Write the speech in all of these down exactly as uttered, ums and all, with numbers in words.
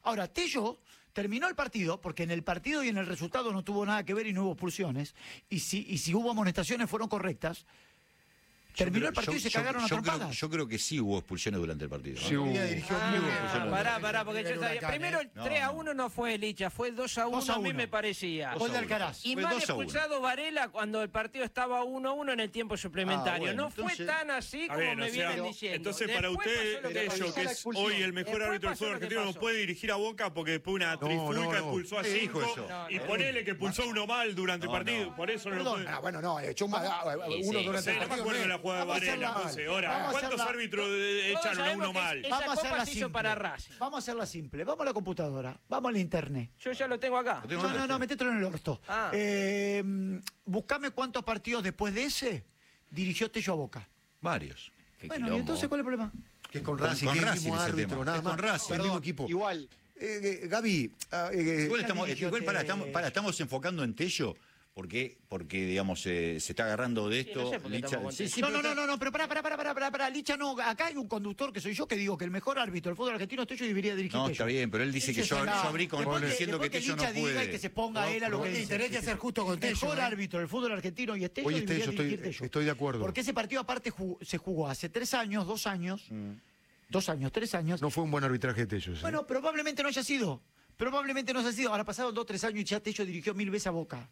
Ahora, Tello terminó el partido, porque en el partido y en el resultado no tuvo nada que ver y no hubo expulsiones, y si, y si hubo amonestaciones fueron correctas. Terminó creo, el partido yo, y se yo, cagaron a yo trompadas. creo, yo creo que sí hubo expulsiones durante el partido. Sí, hubo. Ah, pará, pará, porque yo sabía. Primero el No, tres a no. uno no fue Licha, fue el dos a uno, dos a a mí uno. me parecía. Gol de Alcaraz. Y Fue mal dos a uno. expulsado Varela cuando el partido estaba uno a uno en el tiempo suplementario. Ah, bueno, no fue entonces- tan así A como ver, me o sea, vienen pero- diciendo. entonces para Después usted, pasó lo que Tello, pasó. que es hoy el mejor Después árbitro del pasó fútbol lo que argentino, no pasó. puede dirigir a Boca porque después una No, trifulca no, no. expulsó a ¿Qué dijo cinco eso? y No, ponele que expulsó uno mal durante No, el partido, no. por eso no lo Perdón. puede... Ah, bueno, no, echó un, ah, Sí, uno sí. durante Sí, el no me partido. acuerdo de la jugada de Vamos a Varela, hacerla- entonces, ahora, vamos a ¿cuántos hacerla- árbitros Todos echaron a sabemos uno que mal? Esa Vamos a copa hacerla se hizo simple. para Racing. Vamos a hacerla simple. Vamos a la computadora. Vamos al internet. Yo ya lo tengo acá. Lo tengo No, acá. no, no, metételo en el orto. Ah. Eh, buscame cuántos partidos después de ese dirigió Tello a Boca. Varios. Qué Bueno, ¿y quilombo. entonces cuál es el problema? Que es con Con- Racing, con que es el Racing mismo es el árbitro, tema. nada Es más. con Racing. El mismo equipo. Igual. Eh, eh, Gaby, ah, eh, Igual Ya estamos, dirigió igual, pará, que- estamos, pará, estamos enfocando en Tello porque, porque digamos, eh, se está agarrando de Sí, esto. no sé por qué Licha- estamos con sí, Tello. sí, no, pero no, no, está- no, no, pero pará, pará, pará, pará, pará, pará, Licha, no, acá hay un conductor que soy yo que digo que el mejor árbitro del fútbol argentino es Tello y debería dirigir No, Tello. está bien, pero él dice que Ese yo, es la- yo abrí con, después que- diciendo que después Tello no Licha diga puede. y que se ponga él a lo que y dice. tenés que ser justo con El Tello. mejor ¿eh? árbitro del fútbol argentino y es Tello Oye, y debería Tello, estoy- dirigir Tello. estoy de acuerdo. Porque ese partido aparte jugó- se jugó hace tres años, dos años, dos años, tres años. No fue un buen arbitraje de Tello. ese. Bueno, probablemente no haya sido. Probablemente no haya sido. Ahora pasaron dos, tres años y ya Tello dirigió mil veces a Boca.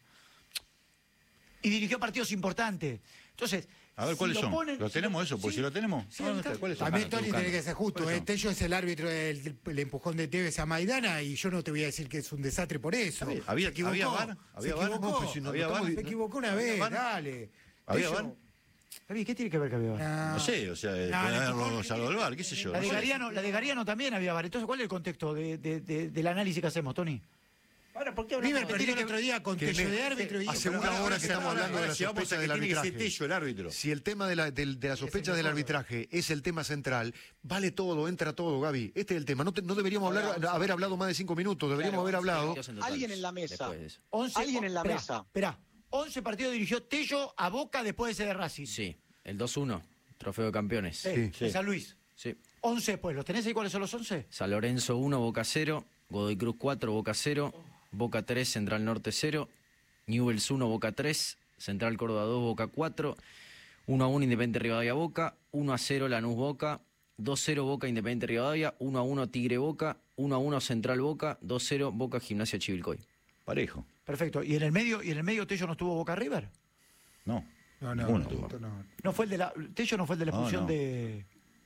Y dirigió partidos importantes. Entonces, A ver, si ¿cuáles lo son? ponen- ¿Lo si tenemos eso? Pues sí. si lo tenemos. Sí, ¿dónde ahí está. está? ¿Cuáles son? También Ah, Tony buscando. tiene que ser justo. ¿Cuáles ¿eh? son? Tello es el árbitro del, del empujón de Tevez a Maidana y yo no te voy a decir que es un desastre por eso. Está bien. ¿Había- Se equivocó. había VAR? Se ¿Había VAR? equivocó. No, pues si no- Había estamos- VAR. Se equivocó una ¿Había vez, VAR? dale. ¿Había Tello- VAR? Javi, ¿qué tiene que ver que había VAR? Ah, No sé, o sea, No, puede le haberlo empujó- salvo del bar, qué sé yo. La no de, sé. Gariano, la de Gariano también había VAR. Entonces, ¿cuál es el contexto de, de- de- del análisis que hacemos, Tony? Ahora, ¿por qué hablamos River de- perdió el otro día con que Tello me- de árbitro y hace pero una ahora hora se que está estamos hablando de la Si vamos a sospecha que del tiene que ser arbitraje. Tello el árbitro. Si el tema de la, del- de la sospecha del arbitraje es el tema central, vale todo, entra todo, Gaby. Este es el tema. No, te- no deberíamos hablar, haber hablado más de cinco minutos, deberíamos haber hablado. Alguien en la mesa. Después de eso. once, Alguien en la esperá, mesa. Esperá, once partidos dirigió Tello a Boca después de ese de Racing. Sí, el dos uno, trofeo de campeones. Sí, Sí. de San Luis. Sí. once después. ¿Los tenés ahí cuáles son los once? San Lorenzo uno, Boca cero, Godoy Cruz cuatro, Boca cero, Boca tres, Central Norte cero, Newell's uno, Boca tres, Central Córdoba dos, Boca cuatro, uno a uno Independiente Rivadavia Boca, uno a cero Lanús Boca, dos cero Boca Independiente Rivadavia, uno a uno Tigre Boca, uno a uno Central Boca, dos cero Boca Gimnasia Chivilcoy. Parejo. Perfecto. ¿Y en el medio, y en el medio Tello no estuvo Boca River? No. No, no, Uno no, tuvo. no. No fue el de la. Tello no fue el de la No, expulsión no. de.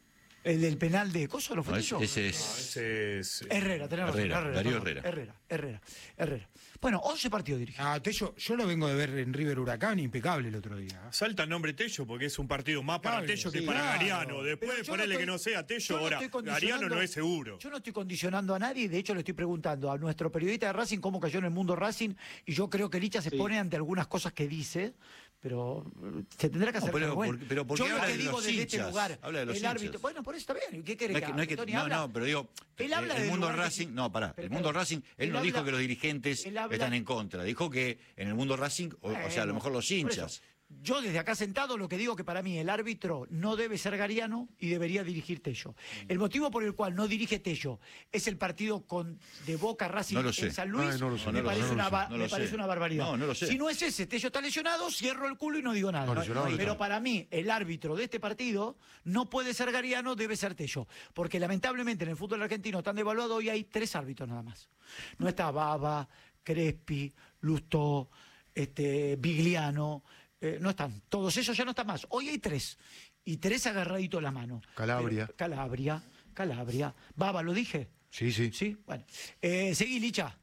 El del penal de Coso, ¿no fue No, Tello? ese, ese es. Ese es... Herrera, tenés razón. Herrera, Darío perdón. Herrera. Herrera, Herrera, Herrera. Bueno, once partidos dirigió. Ah, Tello, yo lo vengo de ver en River Huracán, impecable el otro día. ¿eh? Salta el nombre Tello porque es un partido más para Cable, Tello que sí, para claro. Gariano. Después Pero yo ponerle estoy- que no sea yo Tello, no ahora estoy Gariano condicionando- no es seguro. Yo no estoy condicionando a nadie, de hecho le estoy preguntando a nuestro periodista de Racing cómo cayó en el mundo Racing, y yo creo que Licha se Sí. pone ante algunas cosas que dice, pero eh, se tendrá que No, hacer pero cargo él. por- pero porque yo lo habla que de digo los desde este hinchas, lugar, habla de los el hinchas. árbitro, bueno, por eso está bien, ¿qué quiere No es que que, no, es hable? que- Tony, no, habla- no, pero digo, él habla el del mundo lugar que- Racing, no, pará, Pero, el mundo pero, Racing, él él no dijo habla- que los dirigentes él habla- están en contra, dijo que en el mundo Racing, o, o sea, a Bueno, lo mejor los por hinchas. eso, yo desde acá sentado lo que digo que para mí el árbitro no debe ser Gariano y debería dirigir Tello. El motivo por el cual no dirige Tello es el partido con de Boca Racing No lo sé. en San Luis. Ay, no lo sé. me No lo- parece, no lo una, sé. ba- No me lo parece sé. una barbaridad. No, no lo sé. Si no es ese, Tello está lesionado, cierro el culo y no digo nada. No, lesionado no Pero está. para mí el árbitro de este partido no puede ser Gariano, debe ser Tello. Porque lamentablemente en el fútbol argentino tan devaluado hoy hay tres árbitros nada más. No está Baba, Crespi, Lustó, este, Vigliano. Eh, no están, todos esos ya no están más. Hoy hay tres, y tres agarraditos a la mano. Calabria. Pero- Calabria, Calabria. Baba, ¿lo dije? Sí, sí. Sí, bueno. Eh, seguí, Licha.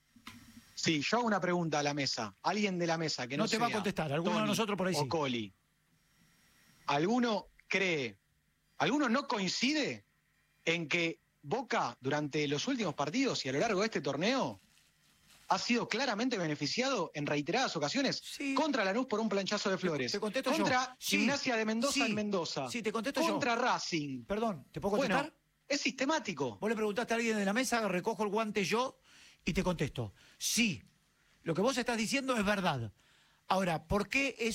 Sí, yo hago una pregunta a la mesa. Alguien de la mesa que no, No te va a sea contestar, alguno de Tony nosotros por ahí o sí. Coli. ¿Alguno cree, alguno no coincide en que Boca durante los últimos partidos y a lo largo de este torneo ha sido claramente beneficiado en reiteradas ocasiones Sí. contra Lanús por un planchazo de Flores, Te contesto yo. contra Sí. Gimnasia de Mendoza Sí. en Mendoza, Sí, te contesto yo. contra Racing? Perdón, ¿te puedo contestar? Bueno, es sistemático. Vos le preguntaste a alguien de la mesa, recojo el guante yo y te contesto. Sí, lo que vos estás diciendo es verdad. Ahora, ¿por qué es